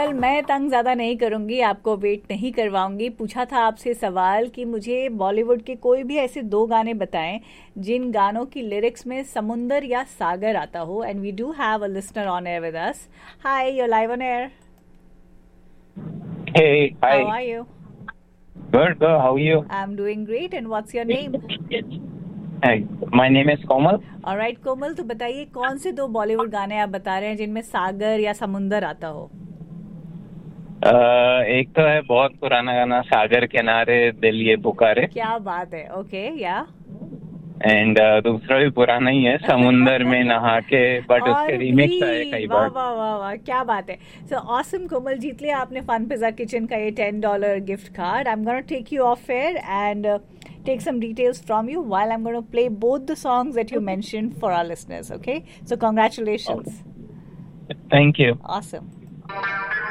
कोमल, मैं तंग ज़्यादा नहीं करूंगी, आपको वेट नहीं करवाऊंगी। पूछा था आपसे सवाल कि मुझे बॉलीवुड के कोई भी ऐसे 2 गाने बताएं जिन गानों की लिरिक्स में समुंदर या सागर आता हो। And we do have a listener on air with us. Hi, you're live on air. Hey, How hi. are you? Good, good. How are you? I'm doing great. And what's your name? Hi. My name is Komal. Alright कोमल, तो बताइए कौन से 2 बॉलीवुड गाने आप बता रहे हैं जिनमें सागर या समुंदर आता हो। एक तो है बहुत पुराना गाना सागर किनारे दिल ये पुकारे। क्या बात है। ओके, या एंड दूसरा भी पुराना ही है समुंदर में नहा के, बट उसके और रीमिक्स आए भी कई वाह बार। वाह वाह वाह, क्या बात है। सो ऑसम कोमल, जीत लिया आपने फन पिज्जा किचन का ये $10 gift card. I am gonna take you of air and take some details from you while I'm going to play both the songs that you mentioned for our listeners. Okay, so congratulations. Thank you. Awesome.